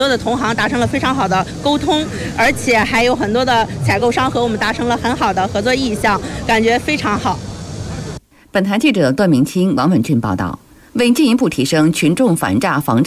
多的同行达成了非常好的沟通，而且还有很多的采购商和我们达成了很好的合作意向，感觉非常好。 本台记者段明清、王文俊报道。为进一步提升群众反诈防诈